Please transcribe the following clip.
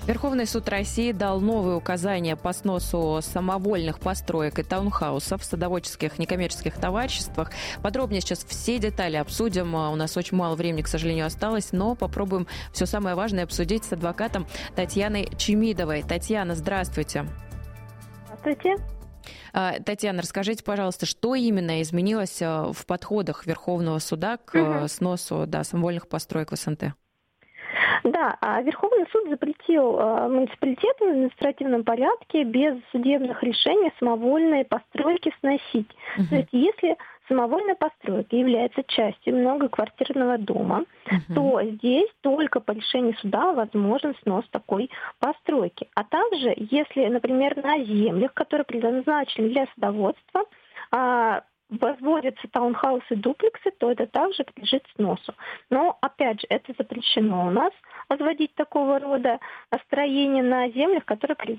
Верховный суд России дал новые указания по сносу самовольных построек и таунхаусов в садоводческих некоммерческих товариществах. Подробнее сейчас все детали обсудим. У нас очень мало времени, к сожалению, осталось, но попробуем все самое важное обсудить с адвокатом Татьяной Чемидовой. Татьяна, здравствуйте. Здравствуйте. Татьяна, расскажите, пожалуйста, что именно изменилось в подходах Верховного суда к сносу самовольных построек в СНТ? Да, Верховный суд запретил муниципалитету в административном порядке без судебных решений самовольные постройки сносить. То есть если самовольная постройка является частью многоквартирного дома, то здесь только по решению суда возможен снос такой постройки. А также, если, например, на землях, которые предназначены для садоводства, возводятся таунхаусы, дуплексы, то это также подлежит сносу. Но, опять же, это запрещено у нас возводить такого рода строения на землях, которые